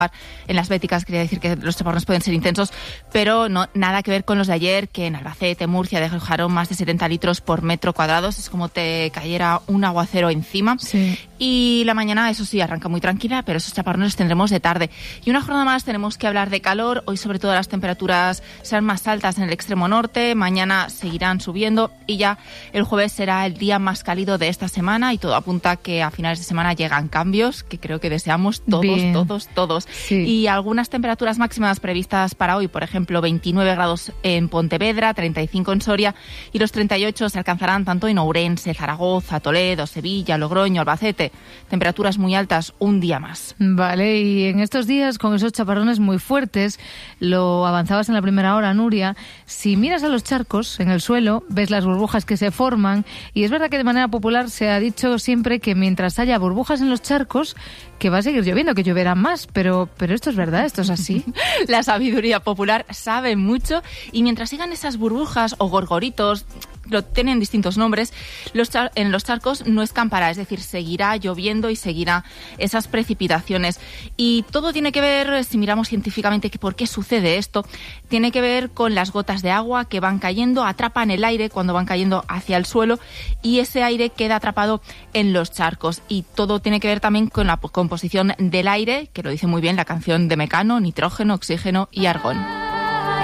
En las Béticas quería decir que los chaparrones pueden ser intensos, pero no nada que ver con los de ayer, que en Albacete, Murcia dejaron más de 70 litros por metro cuadrado. Es como te cayera un aguacero encima. Sí. Y la mañana, eso sí, arranca muy tranquila, pero esos chaparrones los tendremos de tarde. Y una jornada más tenemos que hablar de calor. Hoy sobre todo las temperaturas serán más altas en el extremo norte, mañana seguirán subiendo y ya el jueves será el día más cálido de esta semana y todo apunta que a finales de semana llegan cambios que creo que deseamos todos. Sí. Y algunas temperaturas máximas previstas para hoy, por ejemplo, 29 grados en Pontevedra, 35 en Soria y los 38 se alcanzarán tanto en Ourense, Zaragoza, Toledo, Sevilla, Logroño, Albacete. Temperaturas muy altas un día más. Vale, y en estos días con esos chaparrones muy fuertes, lo avanzabas en la primera hora, Nuria, si miras a los charcos en el suelo, ves las burbujas que se forman y es verdad que de manera popular se ha dicho siempre que mientras haya burbujas en los charcos, que va a seguir lloviendo, que lloverá más, pero esto es verdad, esto es así. La sabiduría popular sabe mucho y mientras sigan esas burbujas o gorgoritos, lo tienen distintos nombres, en los charcos no escampará, es decir, seguirá lloviendo y seguirá esas precipitaciones. Y todo tiene que ver, si miramos científicamente por qué sucede esto, tiene que ver con las gotas de agua que van cayendo, atrapan el aire cuando van cayendo hacia el suelo y ese aire queda atrapado en los charcos. Y todo tiene que ver también con la composición del aire, que lo dice muy bien la canción de Mecano, nitrógeno, oxígeno y argón.